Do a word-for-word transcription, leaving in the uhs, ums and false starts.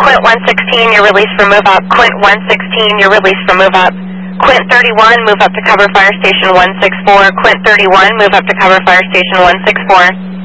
Quint one sixteen, you're released for move up. Quint one sixteen, you're released for move up. Quint thirty-one, move up to cover fire station one six four. Quint thirty-one, move up to cover fire station one six four.